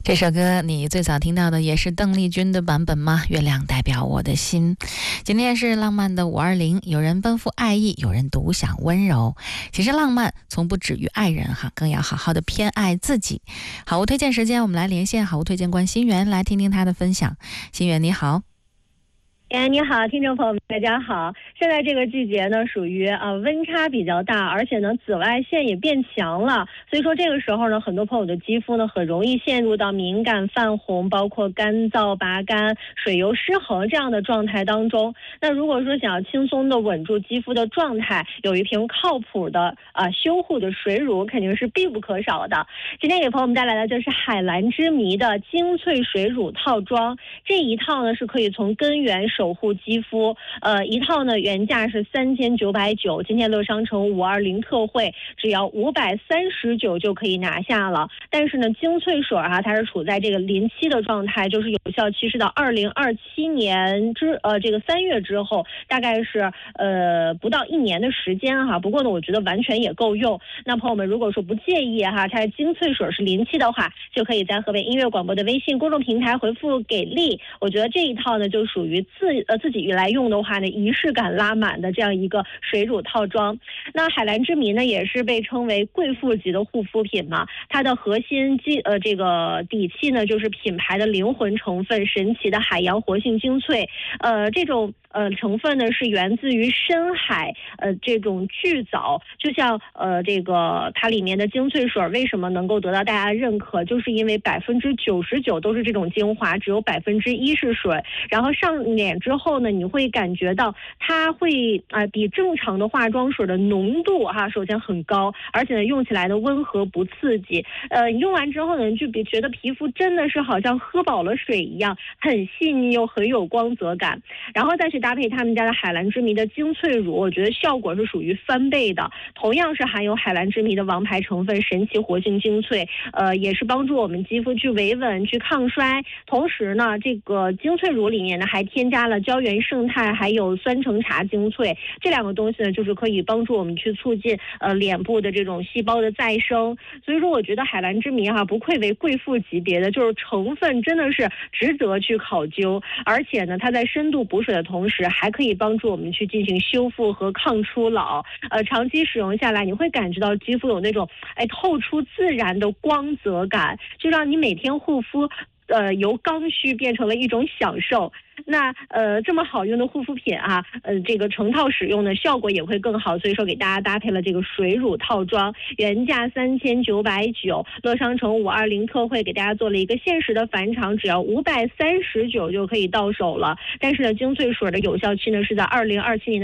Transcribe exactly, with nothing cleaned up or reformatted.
这首歌你最早听到的也是邓丽君的版本吗？月亮代表我的心。今天是浪漫的五二零，有人奔赴爱意，有人独享温柔。其实浪漫从不止于爱人哈，更要好好的偏爱自己。好物推荐时间，我们来连线好物推荐官心源，来听听他的分享。心源你好。 哎，你好，听众朋友们，大家好。现在这个季节呢，属于啊、呃、温差比较大，而且呢紫外线也变强了，所以说这个时候呢，很多朋友的肌肤呢很容易陷入到敏感、泛红，包括干燥、拔干、水油失衡这样的状态当中。那如果说想要轻松的稳住肌肤的状态，有一瓶靠谱的啊、呃、修护的水乳肯定是必不可少的。今天给朋友们带来的就是海蓝之谜的精粹水乳套装，这一套呢是可以从根源守护肌肤，呃，一套呢原价是三千九百九，今天乐商城五二零特惠只要五百三十九就可以拿下了。但是呢，精粹水哈、啊，它是处在这个临期的状态，就是有效期是到二零二七年之呃这个三月之后，大概是呃不到一年的时间哈。不过呢，我觉得完全也够用。那朋友们如果说不介意哈，它精粹水是临期的话，就可以在河北音乐广播的微信公众平台回复给力。我觉得这一套呢就属于自呃自己来用的话呢，仪式感拉满的这样一个水乳套装。那海蓝之谜呢，也是被称为贵妇级的护肤品嘛，它的核心基呃这个底气呢，就是品牌的灵魂成分神奇的海洋活性精粹，呃这种。呃，成分呢是源自于深海，呃，这种巨藻，就像呃这个它里面的精粹水为什么能够得到大家的认可，就是因为百分之九十九都是这种精华，只有百分之一是水。然后上脸之后呢，你会感觉到它会啊、呃、比正常的化妆水的浓度哈、啊，首先很高，而且呢用起来的温和不刺激。呃，用完之后呢，就别觉得皮肤真的是好像喝饱了水一样，很细腻又很有光泽感。然后再去搭配他们家的海蓝之谜的精粹乳，我觉得效果是属于翻倍的。同样是含有海蓝之谜的王牌成分神奇活性精粹，呃，也是帮助我们肌肤去维稳、去抗衰。同时呢，这个精粹乳里面呢还添加了胶原胜肽，还有酸橙茶精粹，这两个东西呢就是可以帮助我们去促进呃脸部的这种细胞的再生。所以说，我觉得海蓝之谜哈、啊、不愧为贵妇级别的，就是成分真的是值得去考究，而且呢，它在深度补水的同时，还可以帮助我们去进行修复和抗初老。呃，长期使用下来，你会感觉到肌肤有那种哎透出自然的光泽感，就让你每天护肤。呃，由刚需变成了一种享受。那呃，这么好用的护肤品啊，呃，这个成套使用的效果也会更好。所以说，给大家搭配了这个水乳套装，原价三千九百九，乐商城五二零特惠给大家做了一个限时的返场，只要五百三十九就可以到手了。但是呢，精粹水的有效期呢是在二零二七年的。